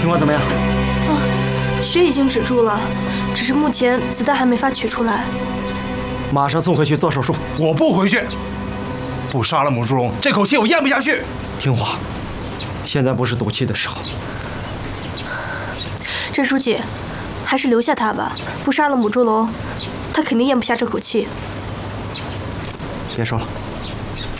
情况怎么样？ 血已经止住了，只是目前子弹还没法取出来。 马上送回去做手术。 我不回去，不杀了母猪龙，这口气我咽不下去。 听话，现在不是赌气的时候。 郑书记，还是留下他吧，不杀了母猪龙，他肯定咽不下这口气。 别说了。